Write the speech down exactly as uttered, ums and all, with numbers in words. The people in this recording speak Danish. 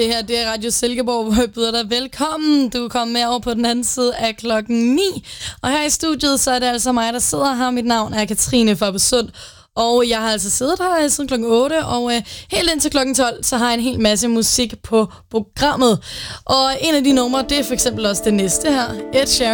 Det her, det er Radio Silkeborg, hvor jeg byder dig velkommen. Du er kommet med over på den anden side af klokken ni. Og her i studiet, så er det altså mig, der sidder her. Mit navn er Katrine Fabersund. Og jeg har altså siddet her siden klokken otte, og øh, helt indtil klokken tolv, så har jeg en hel masse musik på programmet. Og en af de numre, det er for eksempel også det næste her. Ed Sheeran.